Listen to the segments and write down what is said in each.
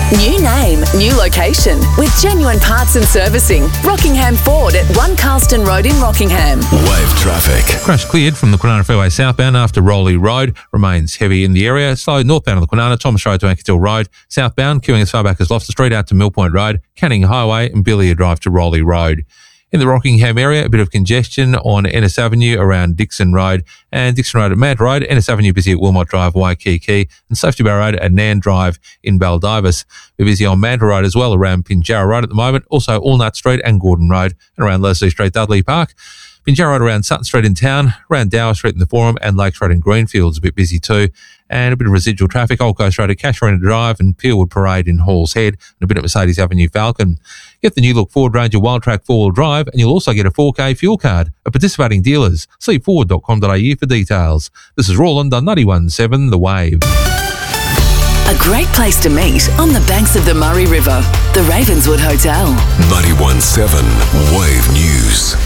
New name, new location with genuine parts and servicing. Rockingham Ford at 1 Carlston Road in Rockingham. Wave traffic. Crash cleared from the Kwinana Fairway southbound after Rowley Road. Remains heavy in the area. Slow northbound of the Kwinana, Thomas Road to Ankertill Road. Southbound, queuing as far back as Loftus Street out to Mill Point Road, Canning Highway and Billier Drive to Rowley Road. In the Rockingham area, a bit of congestion on Ennis Avenue around Dixon Road and Dixon Road at Mount Road, Ennis Avenue busy at Wilmot Drive, Waikiki, and Safety Bar Road at Nan Drive in Baldivis. We're busy on Manta Road as well around Pinjarra Road at the moment, also Allnut Street and Gordon Road, and around Leslie Street, Dudley Park. Pinjarra Road around Sutton Street in town, around Dower Street in the Forum, and Lakes Road in Greenfields a bit busy too. And a bit of residual traffic, Old Coast Road at Casuarina Drive and Peelwood Parade in Halls Head, and a bit at Mercedes Avenue Falcon. Get the new look Ford Ranger Wild Track 4-wheel drive, and you'll also get a 4K fuel card at participating dealers. See ford.com.au for details. This is Roland on 91.7 The Wave. A great place to meet on the banks of the Murray River. The Ravenswood Hotel. 91.7 Wave News.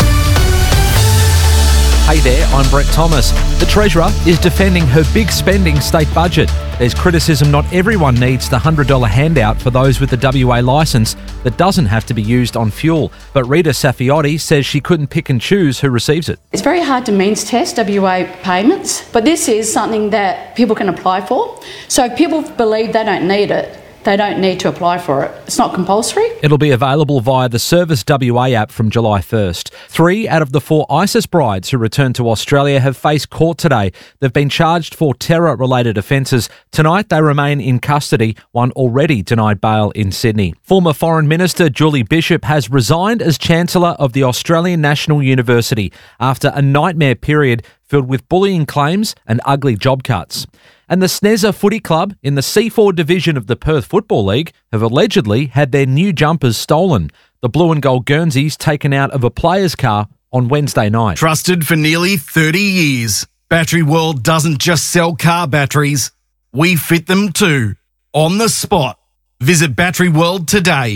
Hey there, I'm Brett Thomas. The Treasurer is defending her big spending state budget. There's criticism not everyone needs the $100 handout for those with the WA licence that doesn't have to be used on fuel. But Rita Safiotti says she couldn't pick and choose who receives it. It's very hard to means test WA payments, but this is something that people can apply for. So if people believe they don't need it, they don't need to apply for it. It's not compulsory. It'll be available via the Service WA app from July 1st. 3 out of the 4 ISIS brides who returned to Australia have faced court today. They've been charged for terror-related offences. Tonight they remain in custody, one already denied bail in Sydney. Former Foreign Minister Julie Bishop has resigned as Chancellor of the Australian National University after a nightmare period filled with bullying claims and ugly job cuts. And the Snezza Footy Club in the C4 division of the Perth Football League have allegedly had their new jumpers stolen. The blue and gold Guernseys taken out of a player's car on Wednesday night. Trusted for nearly 30 years, Battery World doesn't just sell car batteries, we fit them too. On the spot. Visit Battery World today.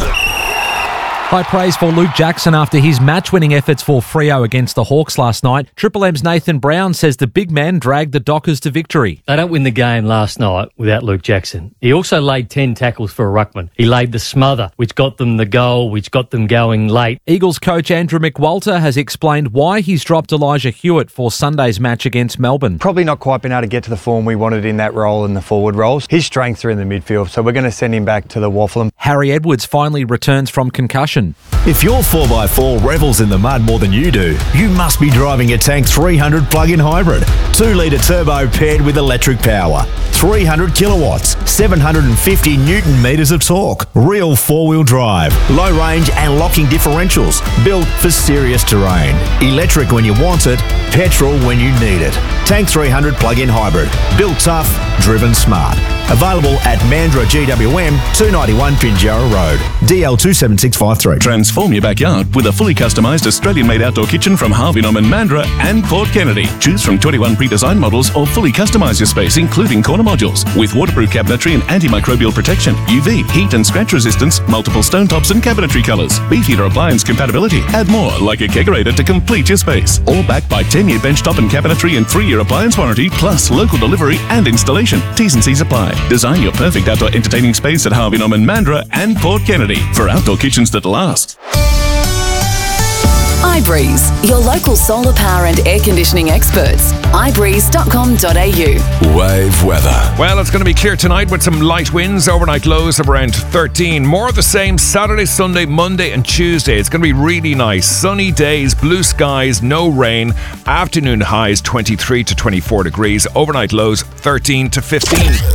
High praise for Luke Jackson after his match-winning efforts for Freo against the Hawks last night. Triple M's Nathan Brown says the big man dragged the Dockers to victory. They don't win the game last night without Luke Jackson. He also laid 10 tackles for a ruckman. He laid the smother, which got them the goal, which got them going late. Eagles coach Andrew McWalter has explained why he's dropped Elijah Hewitt for Sunday's match against Melbourne. Probably not quite been able to get to the form we wanted in that role in the forward roles. His strengths are in the midfield, so we're going to send him back to the Waffle. Harry Edwards finally returns from concussion. If your 4x4 revels in the mud more than you do, you must be driving a Tank 300 plug-in hybrid. 2-litre turbo paired with electric power. 300 kilowatts, 750 newton metres of torque. Real 4-wheel drive. Low range and locking differentials. Built for serious terrain. Electric when you want it, petrol when you need it. Tank 300 plug-in hybrid. Built tough, driven smart. Available at Mandurah GWM, 291 Pinjarra Road. DL 27653. Transform your backyard with a fully customised Australian-made outdoor kitchen from Harvey Norman Mandurah and Port Kennedy. Choose from 21 pre-designed models or fully customise your space, including corner modules, with waterproof cabinetry and antimicrobial protection, UV, heat and scratch resistance, multiple stone tops and cabinetry colours, beefeater appliance compatibility, and more, like a kegerator to complete your space. All backed by 10-year benchtop and cabinetry and 3-year appliance warranty, plus local delivery and installation. T's and C's apply. Design your perfect outdoor entertaining space at Harvey Norman Mandurah and Port Kennedy for outdoor kitchens that last. iBreeze, your local solar power and air conditioning experts. ibreeze.com.au. Wave weather. Well, it's going to be clear tonight with some light winds, overnight lows of around 13. More of the same Saturday, Sunday, Monday and Tuesday. It's going to be really nice. Sunny days, blue skies, no rain. Afternoon highs 23 to 24 degrees. Overnight lows 13 to 15.